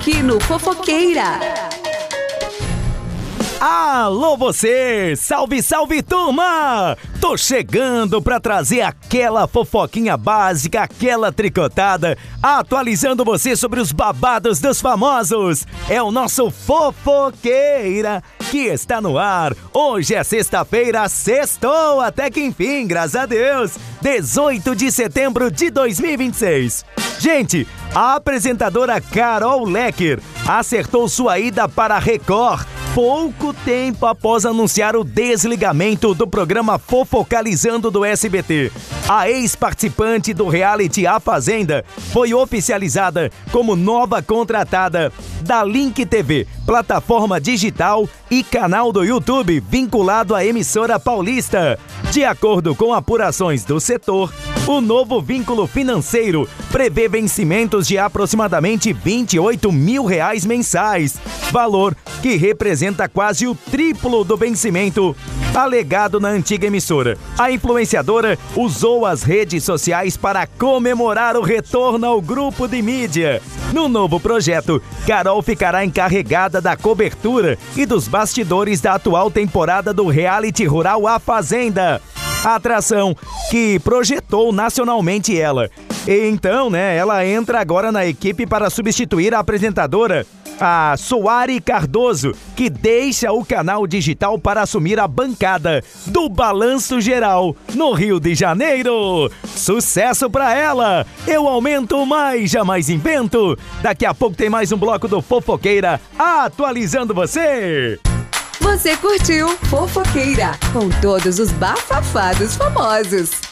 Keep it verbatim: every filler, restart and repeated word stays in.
aqui no Fofoqueira. Alô você! Salve, salve turma! Tô chegando pra trazer aquela fofoquinha básica, aquela tricotada, atualizando você sobre os babados dos famosos. É o nosso Fofoqueira que está no ar. Hoje é sexta-feira, sextou até que enfim, graças a Deus, dezoito de setembro de dois mil e vinte e seis. Gente, a apresentadora Carol Lecker acertou sua ida para a Record pouco tempo após anunciar o desligamento do programa Fofocalizando do S B T. A ex-participante do reality A Fazenda foi oficializada como nova contratada da Link T V, plataforma digital e canal do YouTube vinculado à emissora paulista. De acordo com apurações do setor, o novo vínculo financeiro prevê vencimentos de aproximadamente vinte e oito mil reais mensais, valor que representa quase o triplo do vencimento alegado na antiga emissora. A influenciadora usou as redes sociais para comemorar o retorno ao grupo de mídia. No novo projeto, Carol ficará encarregada da cobertura e dos bastidores da atual temporada do reality rural A Fazenda, a atração que projetou nacionalmente ela. E então, né, ela entra agora na equipe para substituir a apresentadora, a Soari Cardoso, que deixa o canal digital para assumir a bancada do Balanço Geral no Rio de Janeiro. Sucesso pra ela! Eu aumento, mas jamais invento. Daqui a pouco tem mais um bloco do Fofoqueira atualizando você. Você curtiu Fofoqueira com todos os bafafados famosos.